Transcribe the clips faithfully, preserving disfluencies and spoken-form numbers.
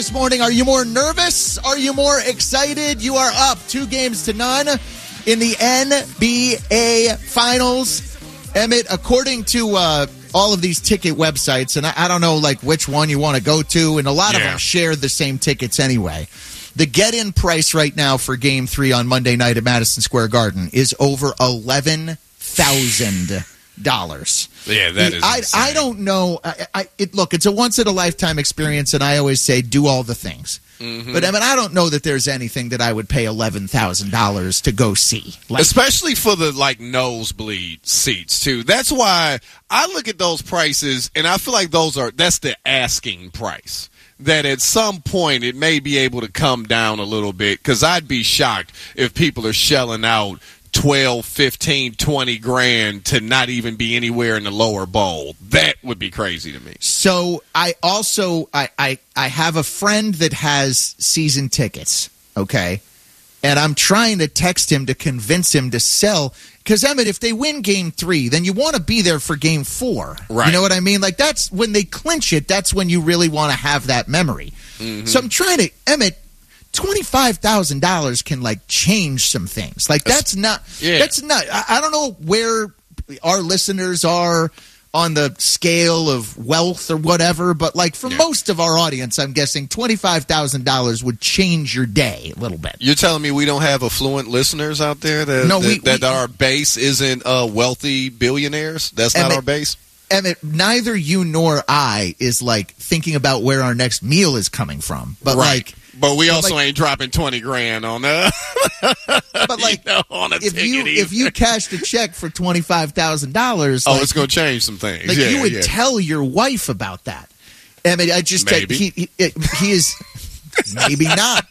This morning, are you more nervous? Are you more excited? You are up two games to none in the N B A Finals. Emmett, according to uh, all of these ticket websites, and I, I don't know like which one you want to go to, and a lot yeah. of them share the same tickets anyway. The get-in price right now for Game three on Monday night at Madison Square Garden is over eleven thousand dollars. Yeah, that is I, insane. I don't know. I, I, it, look, it's a once-in-a-lifetime experience, and I always say do all the things. Mm-hmm. But, I mean, I don't know that there's anything that I would pay eleven thousand dollars to go see. Like, especially for the, like, nosebleed seats, too. That's why I look at those prices, and I feel like those are – that's the asking price. That at some point it may be able to come down a little bit, because I'd be shocked if people are shelling out twelve, fifteen, twenty grand to not even be anywhere in the lower bowl. That would be crazy to me. So I also I, I, I have a friend that has season tickets, okay? And I'm trying to text him to convince him to sell. Because, Emmett, if they win game three, then you want to be there for game four. Right. You know what I mean? Like, that's when they clinch it, that's when you really want to have that memory. Mm-hmm. So I'm trying to, Emmett, twenty-five thousand dollars can, like, change some things. Like, that's not, yeah. that's not, I, I don't know where our listeners are on the scale of wealth or whatever, but, like, for yeah. most of our audience, I'm guessing twenty-five thousand dollars would change your day a little bit. You're telling me we don't have affluent listeners out there? That, no, that, we, that we, our base isn't uh, wealthy billionaires? That's not Emmett, our base? Emmett, neither you nor I is, like, thinking about where our next meal is coming from. But, right. like... But we also like, ain't dropping twenty grand on a, but like, you know, on a if ticket you either. if you cashed a check for twenty-five thousand dollars, oh, like, it's going to change some things. Like yeah, you would yeah. tell your wife about that. I mean, I just maybe he, he he is maybe not.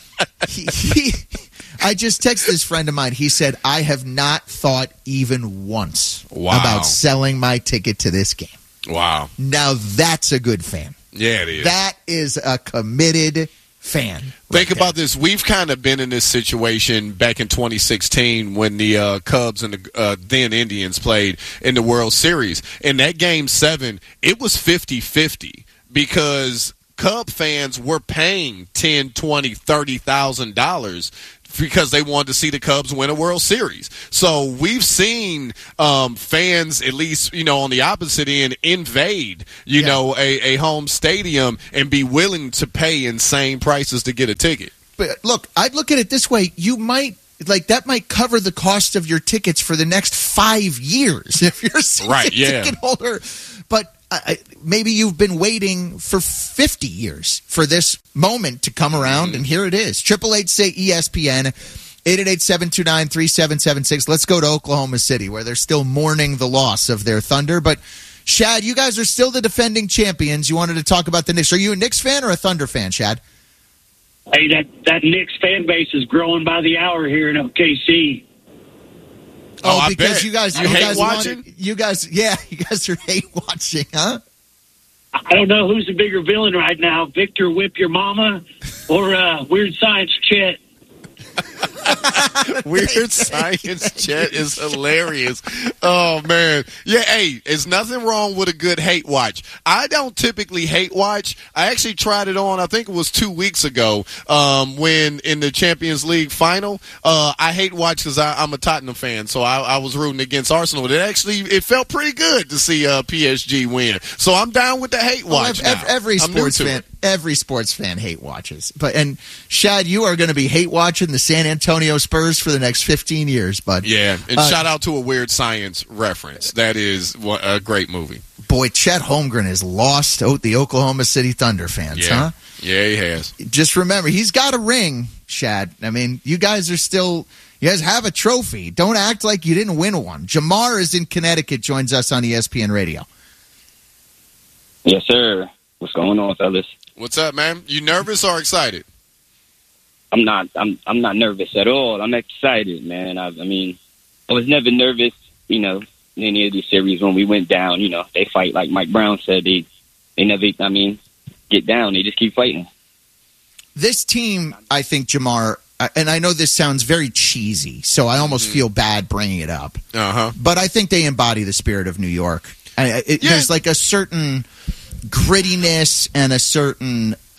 He, he, I just texted this friend of mine. He said, "I have not thought even once wow. about selling my ticket to this game." Wow! Now that's a good fan. Yeah, it is. That is a committed fan. Think right about there. this. We've kind of been in this situation back in twenty sixteen when the uh, Cubs and the uh, then Indians played in the World Series. In that game seven, it was fifty-fifty because Cub fans were paying ten, twenty, thirty thousand dollars because they wanted to see the Cubs win a World Series. So we've seen um, fans, at least, you know, on the opposite end, invade, you yeah. know, a, a home stadium and be willing to pay insane prices to get a ticket. But look, I'd look at it this way. You might, like, that might cover the cost of your tickets for the next five years if you're a season right, yeah. ticket holder. But I, maybe you've been waiting for fifty years for this moment to come around, mm-hmm. and here it is. Triple eight say E S P N, eight eight eight, seven two nine, three seven seven six. Let's go to Oklahoma City, where they're still mourning the loss of their Thunder. But, Shad, you guys are still the defending champions. You wanted to talk about the Knicks. Are you a Knicks fan or a Thunder fan, Shad? Hey, that, that Knicks fan base is growing by the hour here in O K C. Oh, oh because bet. you guys, you, you hate guys watching? Wanted, you guys, yeah, you guys are hate watching, huh? I don't know who's the bigger villain right now, Victor Whip Your Mama or uh, Weird Science Chet. Weird Science Chet is hilarious. Oh, man. Yeah, hey, there's nothing wrong with a good hate watch. I don't typically hate watch. I actually tried it on, I think it was two weeks ago, um, when in the Champions League final. Uh, I hate watch because I'm a Tottenham fan, so I, I was rooting against Arsenal. It actually it felt pretty good to see uh, P S G win. So I'm down with the hate watch well, now. Every I'm sports fan, it. every sports fan hate watches. But and Shad, you are going to be hate watching the San Antonio Spurs for the next fifteen years, bud. Yeah, and uh, shout out to a Weird Science reference. That is a great movie. Boy, Chet Holmgren has lost the Oklahoma City Thunder fans, yeah. huh? Yeah, he has. Just remember, he's got a ring, Shad. I mean, you guys are still, you guys have a trophy. Don't act like you didn't win one. Jamar is in Connecticut, joins us on E S P N Radio. Yes, sir. What's going on, fellas? What's up, man? You nervous or excited? I'm not. I'm. I'm not nervous at all. I'm excited, man. I, I mean, I was never nervous, you know, in any of these series when we went down. You know, they fight like Mike Brown said. They, they never. I mean, get down. They just keep fighting. This team, I think, Jamar, and I know this sounds very cheesy, so I almost mm-hmm. feel bad bringing it up. Uh-huh. But I think they embody the spirit of New York. I, it, yeah. There's like a certain grittiness and a certain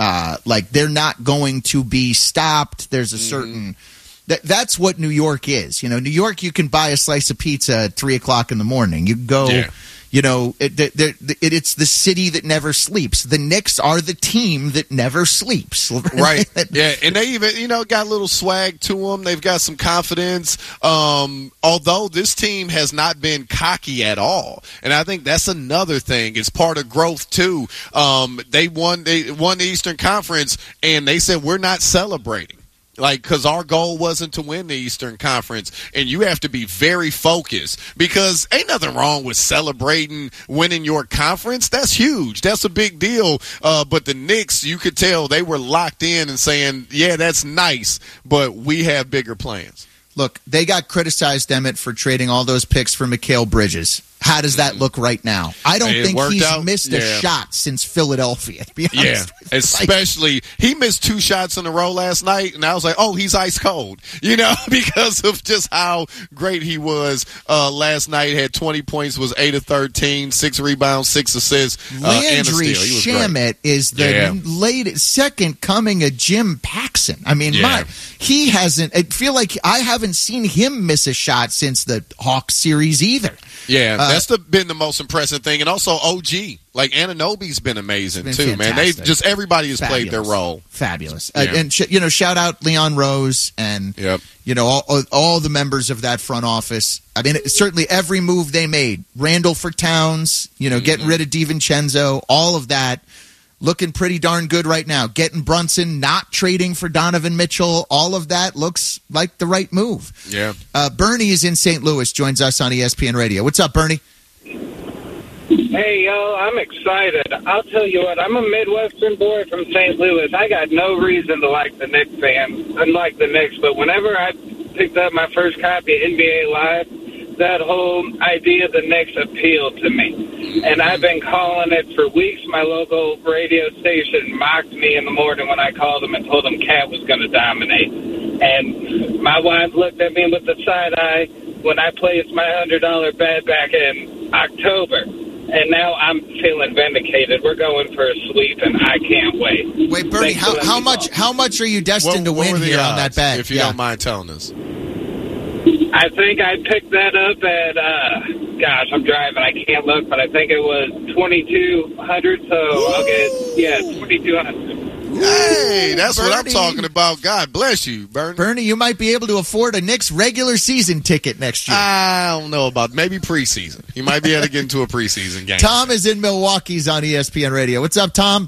Uh, like they're not going to be stopped. There's a certain that that's what New York is. You know, New York, you can buy a slice of pizza at three o'clock in the morning. You can go. Yeah. You know, it, it, it, it's the city that never sleeps. The Knicks are the team that never sleeps. Right. Yeah, and they even, you know, got a little swag to them. They've got some confidence. Um, although this team has not been cocky at all. And I think that's another thing. It's part of growth, too. Um, they won they won the Eastern Conference, and they said, we're not celebrating. Like, because our goal wasn't to win the Eastern Conference, and you have to be very focused because ain't nothing wrong with celebrating winning your conference. That's huge. That's a big deal. Uh, but the Knicks, you could tell they were locked in and saying, yeah, that's nice, but we have bigger plans. Look, they got criticized, Emmett, for trading all those picks for Mikal Bridges. How does that look right now? I don't It think worked he's out? missed a Yeah. shot since Philadelphia, to be honest. Yeah, with you. especially he missed two shots in a row last night, and I was like, oh, he's ice cold, you know, because of just how great he was uh, last night. Had twenty points, was eight of thirteen, six rebounds, six assists, uh, and a Landry steal. He was great. Shamet is the Yeah. late second coming of Jim Paxson. I mean, Yeah. my, he hasn't. I feel like I haven't seen him miss a shot since the Hawks series either. Yeah, Uh, that's the, been the most impressive thing, and also O G. Like Anunoby's been amazing Been too, man. They fantastic. just everybody has Fabulous. played their role. Fabulous. Yeah. Uh, and, sh- you know, shout out Leon Rose and, Yep. you know, all, all, all the members of that front office. I mean, it, certainly every move they made. Randall for Towns, you know, Mm-hmm. getting rid of DiVincenzo, all of that. Looking pretty darn good right now. Getting Brunson, not trading for Donovan Mitchell. All of that looks like the right move. Yeah. Uh, Bernie is in Saint Louis, joins us on E S P N Radio. What's up, Bernie? Hey, yo, I'm excited. I'll tell you what, I'm a Midwestern boy from Saint Louis. I got no reason to like the Knicks fans, unlike the Knicks, but whenever I picked up my first copy of N B A Live, that whole idea of the Knicks appealed to me. And I've been calling it for weeks. My local radio station mocked me in the morning when I called them and told them Cat was going to dominate. And my wife looked at me with the side eye when I placed my one hundred dollar bet back in October. And now I'm feeling vindicated. We're going for a sweep, and I can't wait. Wait, Bernie, Thanks how, for letting how me much call. how much are you destined to What- what win were the here on that odds, bet? If you Yeah. don't mind telling us. I think I picked that up at, uh, gosh, I'm driving. I can't look, but I think it was twenty-two hundred. So I'll get, yeah, twenty-two hundred. Hey, that's what I'm Bernie. talking about. God bless you, Bernie. Bernie, you might be able to afford a Knicks regular season ticket next year. I don't know about maybe preseason. You might be able to get into a preseason game. Tom is in Milwaukee's on E S P N Radio. What's up, Tom?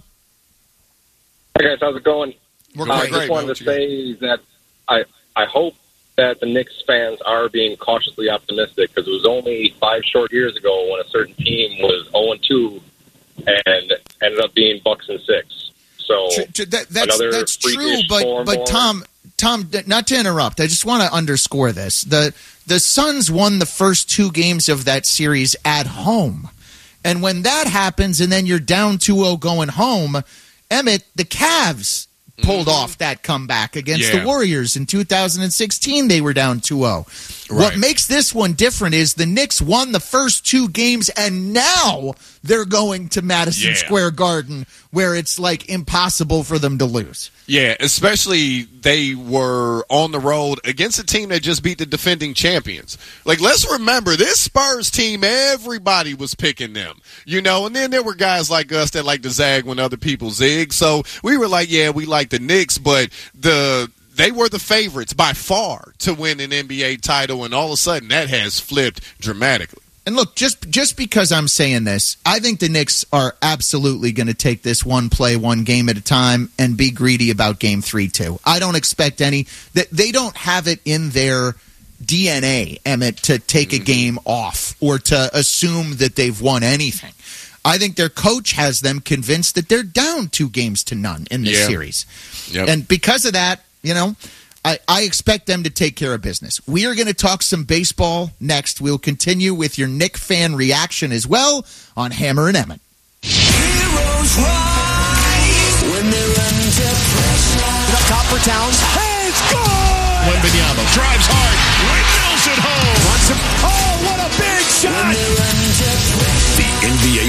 Hi guys, how's it going? We're I great. great. just wanted man. to say that I I hope that the Knicks fans are being cautiously optimistic because it was only five short years ago when a certain team was oh and two and ended up being Bucks and six. So Tr- tr- that- that's another that's true, freakish but four but more. Tom, Tom, d- not to interrupt, I just want to underscore this: the the Suns won the first two games of that series at home, and when that happens, and then you're down two oh going home, Emmett, the Cavs pulled off that comeback against Yeah. the Warriors in two thousand sixteen. They were down two oh. What Right. makes this one different is the Knicks won the first two games, and now they're going to Madison Yeah. Square Garden, where it's like impossible for them to lose. Yeah, especially they were on the road against a team that just beat the defending champions. Like, let's remember, this Spurs team, everybody was picking them, you know, and then there were guys like us that like to zag when other people zig. So we were like, yeah, we like the Knicks, but the they were the favorites by far to win an N B A title, and all of a sudden that has flipped dramatically. And look, just just because I'm saying this, I think the Knicks are absolutely going to take this one play, one game at a time, and be greedy about Game Three too. I don't expect any that they don't have it in their D N A, Emmett, to take a game off or to assume that they've won anything. I think their coach has them convinced that they're down two games to none in this Yeah. series, Yep. and because of that, you know. I, I expect them to take care of business. We are going to talk some baseball next. We'll continue with your Knick fan reaction as well on Hammer and Emmett. Heroes rise when they're under pressure. Up top for Towns. Hey, it's good! Wembanyama drives hard, windmills it home. Wants him. Oh, what a big shot! The N B A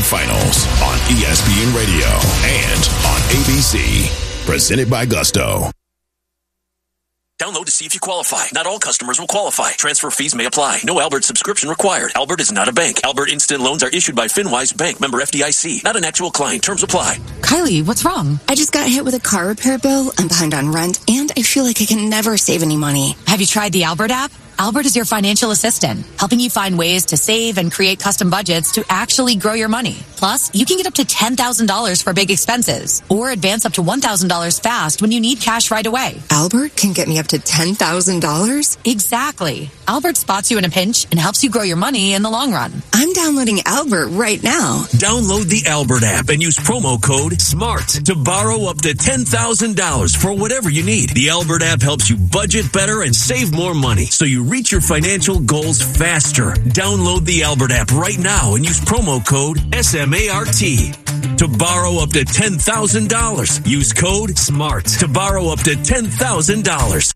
Finals on E S P N Radio and on A B C. Presented by Gusto. Download to see if you qualify. Not all customers will qualify. Transfer fees may apply. No Albert subscription required. Albert is not a bank. Albert Instant Loans are issued by FinWise Bank, member F D I C. Not an actual client. Terms apply. Kylie, what's wrong? I just got hit with a car repair bill. I'm behind on rent, and I feel like I can never save any money. Have you tried the Albert app? Albert is your financial assistant, helping you find ways to save and create custom budgets to actually grow your money. Plus, you can get up to ten thousand dollars for big expenses or advance up to one thousand dollars fast when you need cash right away. Albert can get me up to ten thousand dollars? Exactly. Albert spots you in a pinch and helps you grow your money in the long run. I'm downloading Albert right now. Download the Albert app and use promo code SMART to borrow up to ten thousand dollars for whatever you need. The Albert app helps you budget better and save more money, so you reach your financial goals faster. Download the Albert app right now and use promo code S M A R T to borrow up to ten thousand dollars. Use code SMART to borrow up to ten thousand dollars.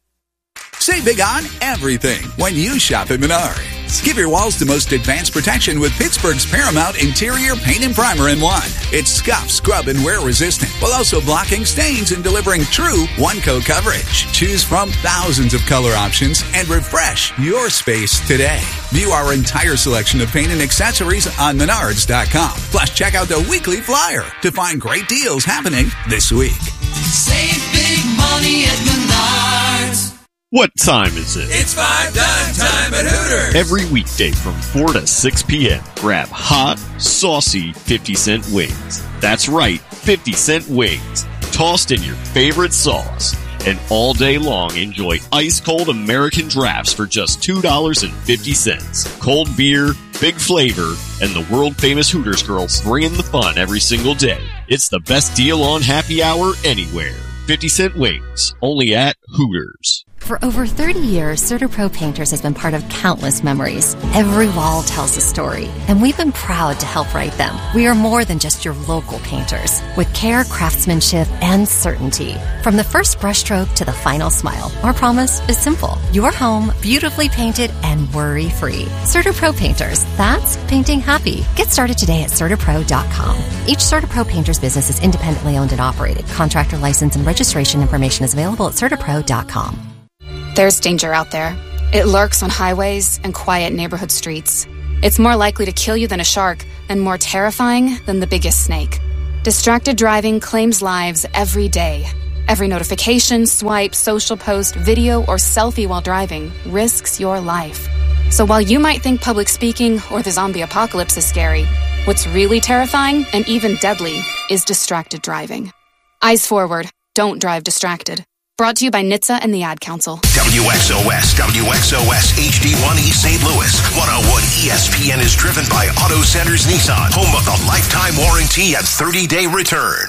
Save big on everything when you shop at Menards. Give your walls the most advanced protection with Pittsburgh's Paramount Interior Paint and Primer in one. It's scuff, scrub, and wear resistant, while also blocking stains and delivering true one-coat coverage. Choose from thousands of color options and refresh your space today. View our entire selection of paint and accessories on menards dot com. Plus, check out the weekly flyer to find great deals happening this week. Save big money at Menards. What time is it? It's five dime time at Hooters. Every weekday from four to six p.m., grab hot, saucy fifty cent wings. That's right, fifty cent wings. Tossed in your favorite sauce. And all day long, enjoy ice-cold American drafts for just two dollars and fifty cents. Cold beer, big flavor, and the world-famous Hooters girls bringing the fun every single day. It's the best deal on happy hour anywhere. fifty cent wings, only at Hooters. For over thirty years, CertaPro Painters has been part of countless memories. Every wall tells a story, and we've been proud to help write them. We are more than just your local painters, with care, craftsmanship, and certainty. From the first brushstroke to the final smile, our promise is simple. Your home, beautifully painted and worry-free. CertaPro Painters, that's painting happy. Get started today at CertaPro dot com. Each CertaPro Painters business is independently owned and operated. Contractor license and registration information is available at CertaPro dot com. There's danger out there. It lurks on highways and quiet neighborhood streets. It's more likely to kill you than a shark and more terrifying than the biggest snake. Distracted driving claims lives every day. Every notification, swipe, social post, video, or selfie while driving risks your life. So while you might think public speaking or the zombie apocalypse is scary, what's really terrifying and even deadly is distracted driving. Eyes forward. Don't drive distracted. Brought to you by N H T S A and the Ad Council. W X O S, W X O S, H D one East Saint Louis. one oh one E S P N is driven by Auto Centers Nissan, home of the lifetime warranty and thirty-day return.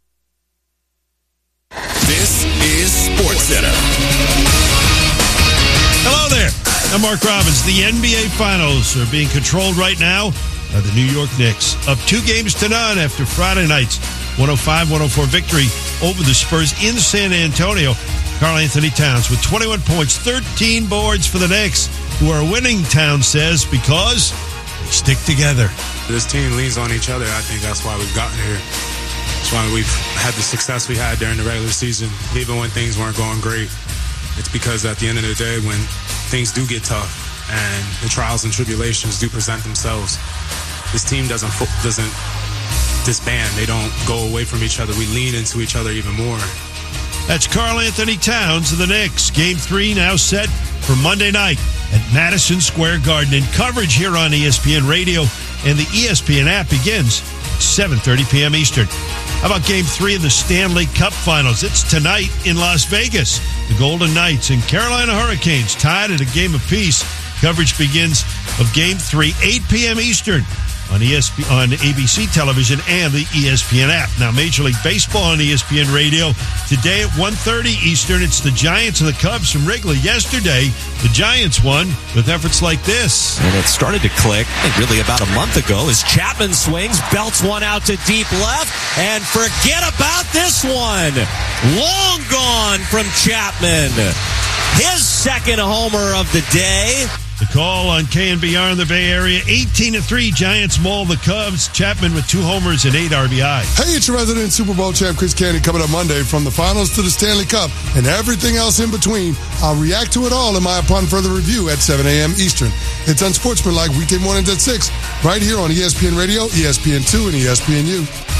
This is SportsCenter. Hello there. I'm Mark Robbins. The N B A Finals are being controlled right now by the New York Knicks. Up two games to none after Friday night's one oh five one oh four victory over the Spurs in San Antonio. Karl Anthony Towns with twenty-one points, thirteen boards for the Knicks, who are winning, Towns says, because they stick together. This team leans on each other. I think that's why we've gotten here. That's why we've had the success we had during the regular season, even when things weren't going great. It's because at the end of the day, when things do get tough and the trials and tribulations do present themselves, this team doesn't doesn't disband. They don't go away from each other. We lean into each other even more. That's Karl Anthony Towns of the Knicks. Game three now set for Monday night at Madison Square Garden. And coverage here on E S P N Radio and the E S P N app begins at seven thirty p.m. Eastern. How about Game three of the Stanley Cup Finals? It's tonight in Las Vegas. The Golden Knights and Carolina Hurricanes tied at a game apiece. Coverage begins of Game three, eight p.m. Eastern. On E S P N, on A B C television and the E S P N app. Now, Major League Baseball on E S P N Radio. Today at one thirty Eastern, it's the Giants and the Cubs from Wrigley. Yesterday, the Giants won with efforts like this. And it started to click, I think really about a month ago, as Chapman swings, belts one out to deep left, and forget about this one. Long gone from Chapman. His second homer of the day. The call on K N B R in the Bay Area, eighteen to three, Giants maul the Cubs. Chapman with two homers and eight R B I. Hey, it's your resident Super Bowl champ, Chris Candy, coming up Monday from the finals to the Stanley Cup and everything else in between. I'll react to it all in my Upon Further Review at seven a.m. Eastern. It's Unsportsmanlike weekday mornings at six, right here on E S P N Radio, E S P N two, and E S P N U.